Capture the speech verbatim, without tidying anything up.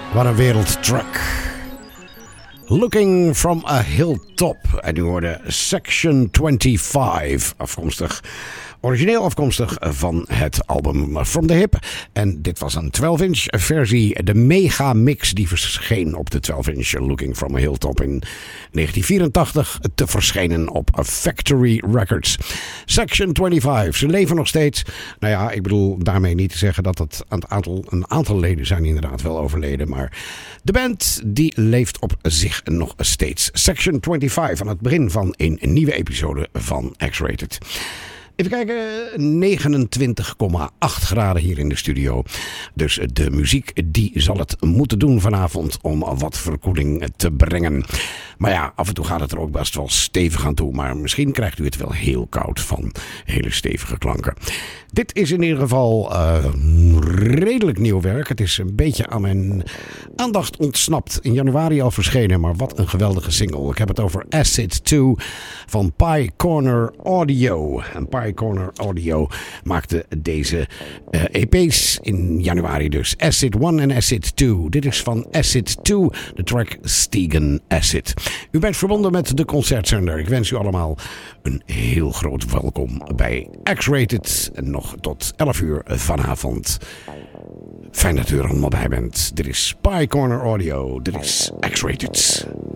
Wat een wereldtrack. Looking from a Hilltop. En u hoorde Section vijfentwintig, afkomstig, origineel afkomstig van het album From the Hip. En dit was een twaalf inch versie, de mega mix die verscheen op de twaalf inch Looking from a Hilltop in negentien vierentachtig, te verschenen op Factory Records. Section vijfentwintig, ze leven nog steeds. Nou ja, ik bedoel daarmee niet te zeggen dat het een aantal, een aantal leden zijn inderdaad wel overleden, maar de band die leeft op zich nog steeds. Section vijfentwintig aan het begin van een nieuwe episode van X-Rated. Even kijken, negenentwintig komma acht graden hier in de studio. Dus de muziek die zal het moeten doen vanavond om wat verkoeling te brengen. Maar ja, af en toe gaat het er ook best wel stevig aan toe. Maar misschien krijgt u het wel heel koud van hele stevige klanken. Dit is in ieder geval uh, redelijk nieuw werk. Het is een beetje aan mijn aandacht ontsnapt. In januari al verschenen, maar wat een geweldige single. Ik heb het over Acid twee van Pie Corner Audio. En Pie Corner Audio maakte deze uh, E P's in januari dus. Acid één en Acid twee. Dit is van Acid twee, de track Stegen Acid. U bent verbonden met de Concertzender. Ik wens u allemaal een heel groot welkom bij X-Rated. En nog tot elf uur vanavond. Fijn dat u er allemaal bij bent. Dit is Pie Corner Audio. Dit is X-Rated.